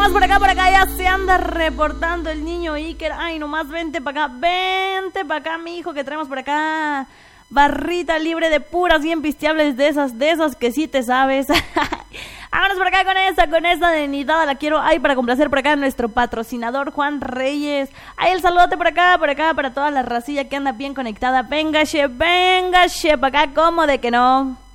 Vámonos por acá, ya se anda reportando el niño Iker. Ay, nomás vente para acá, mi hijo, que traemos por acá barrita libre de puras bien pisteables de esas que sí te sabes. Vámonos por acá con esta de Nidada la quiero. Ay, para complacer por acá a nuestro patrocinador Juan Reyes. Ay, el saludote por acá, para toda la racilla que anda bien conectada. Venga, che, para acá, ¿cómo de que no?